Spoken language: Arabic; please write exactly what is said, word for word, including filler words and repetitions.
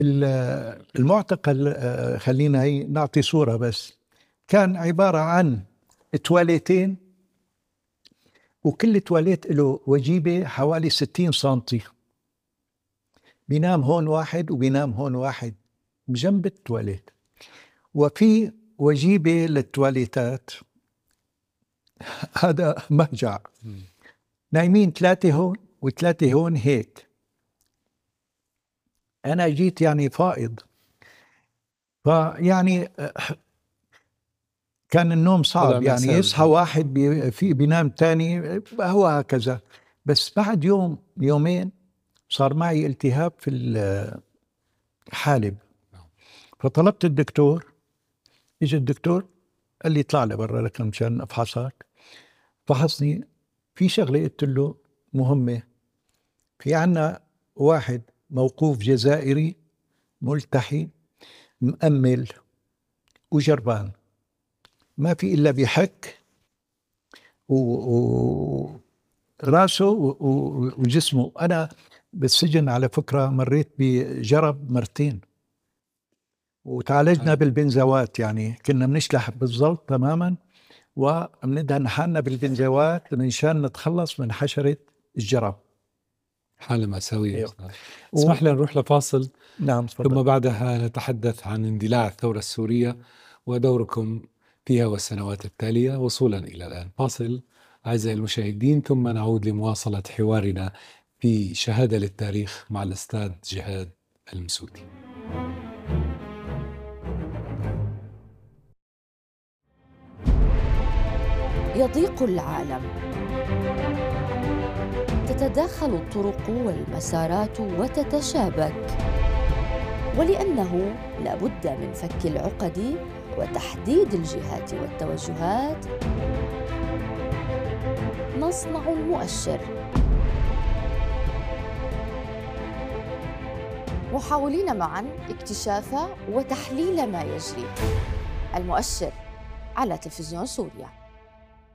ال- المعتقل، آه، خلينا هي نعطي صورة بس. كان عبارة عن تواليتين، وكل تواليت له وجيبة حوالي ستين سنتي. بينام هون واحد وبينام هون واحد بجنب التواليت، وفي وجيبة للتواليتات. هذا مهجع، نايمين ثلاثة هون وثلاثة هون هيك. أنا جيت يعني فائض، فيعني كان النوم صعب، يعني يصحى واحد بي في بينام تاني، هو هكذا. بس بعد يوم يومين صار معي التهاب في الحالب، فطلبت الدكتور. اجى الدكتور قال لي اطلع لي برا لك مشان افحصك. فحصني، في شغله قلت له مهمه. في عنا واحد موقوف جزائري ملتحي مأمل وجربان، ما في الا بيحك وراسه وجسمه. انا بالسجن على فكره مريت بجرب مرتين، وتعالجنا بالبنزوات، يعني كنا بنشلح بالضبط تماما، وبندهن حالنا بالبنزوات منشان نتخلص من حشرة الجرب. حالة مأساوية. أيوه. اسمح لنا نروح لفاصل. نعم ثم تفضل. بعدها نتحدث عن اندلاع الثورة السورية ودوركم فيها والسنوات التالية وصولا إلى الآن. فاصل أعزائي المشاهدين، ثم نعود لمواصلة حوارنا في شهادة للتاريخ مع الأستاذ جهاد المسودي. يضيق العالم، تتداخل الطرق والمسارات وتتشابك، ولأنه لا بد من فك العقد وتحديد الجهات والتوجهات، نصنع المؤشر، محاولين معا اكتشاف وتحليل ما يجري. المؤشر على تلفزيون سوريا.